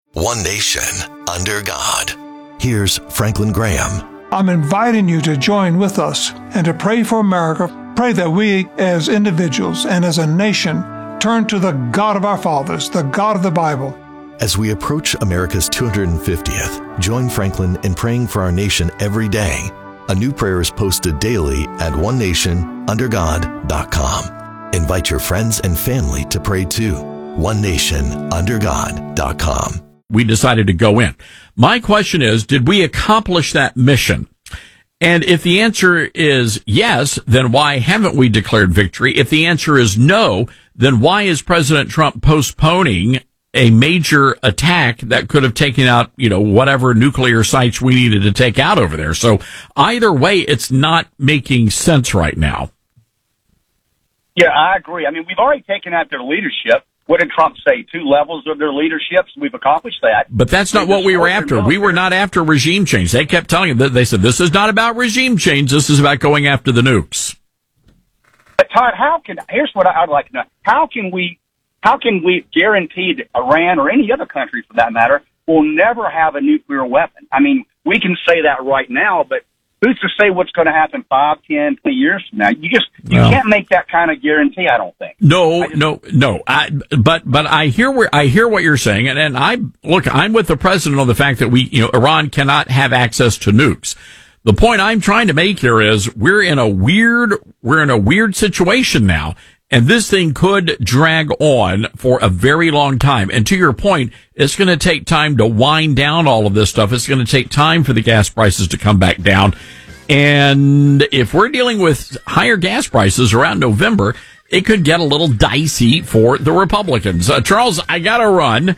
One nation, under God. Here's Franklin Graham. I'm inviting you to join with us and to pray for America. Pray that we as individuals and as a nation turn to the God of our fathers, the God of the Bible. As we approach America's 250th, join Franklin in praying for our nation every day. A new prayer is posted daily at onenationundergod.com. Invite your friends and family to pray too. onenationundergod.com. We decided to go in. My question is, did we accomplish that mission? And if the answer is yes, then why haven't we declared victory? If the answer is no, then why is President Trump postponing a major attack that could have taken out, whatever nuclear sites we needed to take out over there? So either way, it's not making sense right now. Yeah, I agree. I mean, we've already taken out their leadership. What did Trump say? 2 levels of their leaderships? We've accomplished that. But that's not what we were after. We were not after regime change. They kept telling you, they said, this is not about regime change. This is about going after the nukes. But Todd, here's what I'd like to know. How can we guarantee that Iran or any other country for that matter will never have a nuclear weapon? I mean, we can say that right now, but who's to say what's going to happen 5, 10, 20 years from now? You can't make that kind of guarantee, I don't think. No. But I hear what you're saying, and I'm with the president on the fact that Iran cannot have access to nukes. The point I'm trying to make here is we're in a weird situation now, and this thing could drag on for a very long time. And to your point, it's going to take time to wind down all of this stuff. It's going to take time for the gas prices to come back down. And if we're dealing with higher gas prices around November, it could get a little dicey for the Republicans. Charles, I got to run.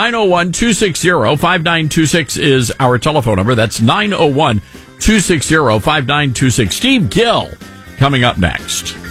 901-260-5926 is our telephone number. That's 901-260-5926. Steve Gill coming up next.